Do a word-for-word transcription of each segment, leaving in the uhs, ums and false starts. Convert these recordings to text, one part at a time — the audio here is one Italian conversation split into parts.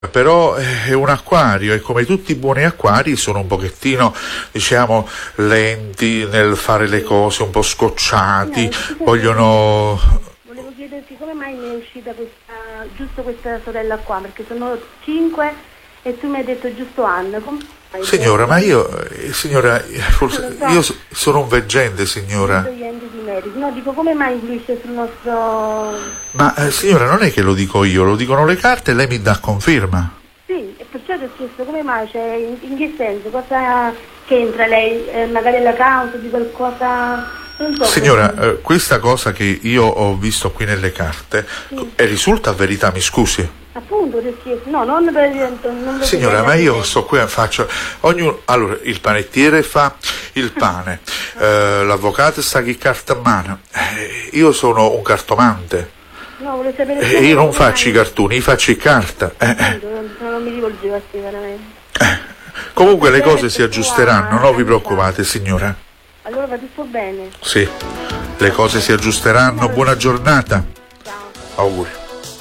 Però è un acquario e come tutti i buoni acquari sono un pochettino, diciamo, lenti nel fare le cose, un po' scocciati, No, vogliono... Volevo chiederti come mai mi è uscita questa, giusto questa sorella qua, perché sono cinque e tu mi hai detto giusto Anna. Come mai? Signora, ma io, eh, signora, forse, io so- sono un veggente, signora. Gli enti di merito. No, dico come mai influisce sul nostro... Ma eh, signora, non è che lo dico io, lo dicono le carte e lei mi dà conferma. Sì, e perciò ti ho chiesto come mai, cioè in, in che senso, cosa che entra lei, eh, magari la causa di qualcosa, non so. Signora, eh, questa cosa che io ho visto qui nelle carte, Sì. eh, risulta verità, mi scusi? Appunto, ti ho chiesto, no, non per... Non lo Signora, per- ma io sto qui e faccio ognuno. Allora, il panettiere fa il pane, eh, l'avvocato sta chi carta a mano. Eh, io sono un cartomante. No, volevo sapere... E io non come faccio i mai- cartoni, io faccio i carta. Eh, eh. Appunto, Non, non mi rivolgevo a te veramente. Comunque le cose si aggiusteranno, non vi preoccupate, signora. Allora va tutto bene. Sì, le cose si aggiusteranno. Buona giornata. Ciao. Auguri.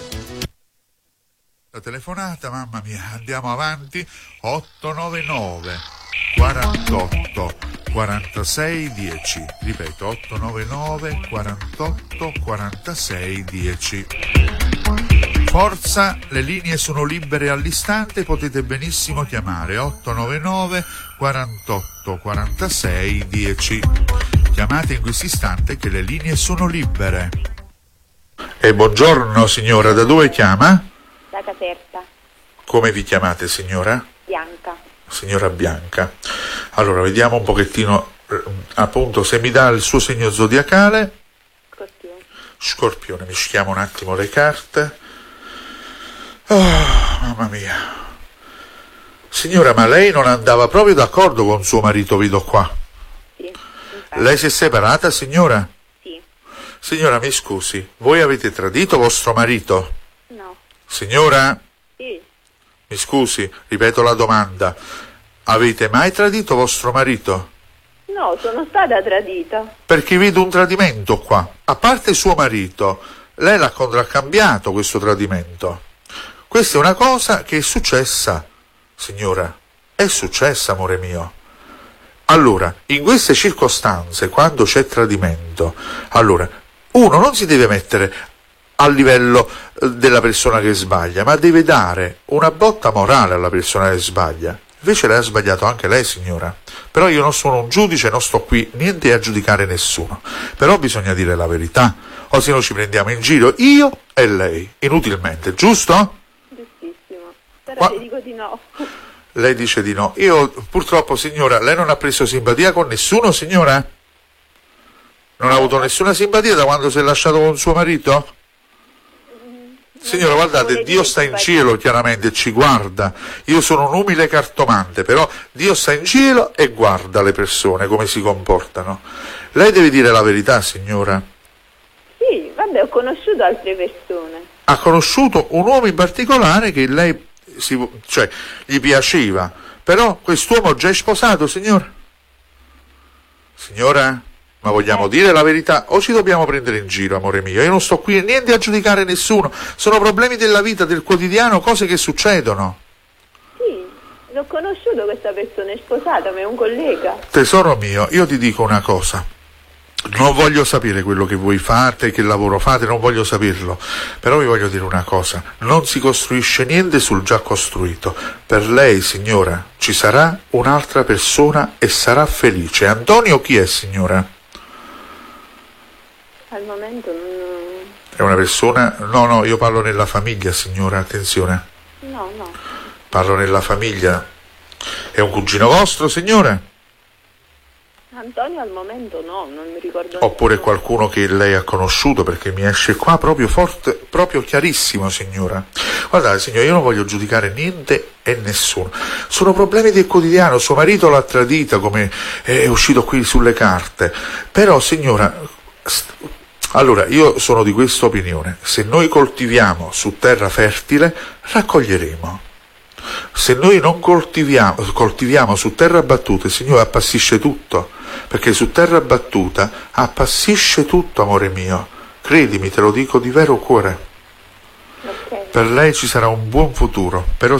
La telefonata, mamma mia, andiamo avanti. otto nove nove quarantotto quarantasei dieci. Ripeto, otto nove nove quarantotto quarantasei dieci. Forza, le linee sono libere all'istante, potete benissimo chiamare otto nove nove quarantotto quarantasei dieci. Chiamate in questo istante che le linee sono libere. E buongiorno signora, da dove chiama? Da Caserta, Come vi chiamate signora? Bianca. Signora Bianca. Allora, vediamo un pochettino, eh, appunto, se mi dà il suo segno zodiacale. Scorpione. Scorpione, mischiamo un attimo le carte. Oh, mamma mia. Signora, ma lei non andava proprio d'accordo con suo marito, vedo qua. Sì, infatti. Lei si è separata, signora? Sì. Signora, mi scusi, voi avete tradito vostro marito? No. Signora? Sì. Mi scusi, ripeto la domanda. Avete mai tradito vostro marito? No, sono stata tradita. Perché vedo un tradimento qua. A parte suo marito, lei l'ha contraccambiato questo tradimento. Questa è una cosa che è successa, signora. È successa, amore mio. Allora, in queste circostanze, quando c'è tradimento, allora, uno non si deve mettere a livello eh, della persona che sbaglia, ma deve dare una botta morale alla persona che sbaglia. Invece lei ha sbagliato anche lei, signora. Però io non sono un giudice, non sto qui niente a giudicare nessuno. Però bisogna dire la verità, o se no ci prendiamo in giro io e lei, inutilmente, giusto? Giustissimo. Però Qua- ti dico di no. Lei dice di no. Io purtroppo, signora, lei non ha preso simpatia con nessuno, signora? Non ha avuto nessuna simpatia da quando si è lasciato con suo marito? Signora, guardate, Dio sta in cielo, chiaramente, ci guarda. Io sono un umile cartomante, però Dio sta in cielo e guarda le persone, come si comportano. Lei deve dire la verità, signora. Sì, vabbè, ho conosciuto altre persone. Ha conosciuto un uomo in particolare che lei, si, cioè, gli piaceva. Però quest'uomo già è sposato, signora? Signora? Ma vogliamo dire la verità o ci dobbiamo prendere in giro, amore mio? Io non sto qui niente a giudicare nessuno. Sono problemi della vita, del quotidiano, cose che succedono. Sì, l'ho conosciuto questa persona, è sposata, ma è un collega. Tesoro mio, io ti dico una cosa. Non voglio sapere quello che voi fate, che lavoro fate, non voglio saperlo. Però vi voglio dire una cosa. Non si costruisce niente sul già costruito. Per lei, signora, ci sarà un'altra persona e sarà felice. Antonio chi è, signora? Al momento non... È una persona... No, no, io parlo nella famiglia, signora, attenzione. No, no. Parlo nella famiglia. È un cugino vostro, signora? Antonio al momento no, non mi ricordo. Oppure nessuno. qualcuno che lei ha conosciuto, perché mi esce qua proprio forte, proprio chiarissimo, signora. Guardate, signora, io non voglio giudicare niente e nessuno. Sono problemi del quotidiano. Suo marito l'ha tradita, come è uscito qui sulle carte. Però, signora... St- Allora, io sono di questa opinione. Se noi coltiviamo su terra fertile, raccoglieremo. Se noi non coltiviamo, coltiviamo su terra battuta, il Signore appassisce tutto. Perché su terra battuta appassisce tutto, amore mio. Credimi, te lo dico di vero cuore. Ok. Per lei ci sarà un buon futuro, però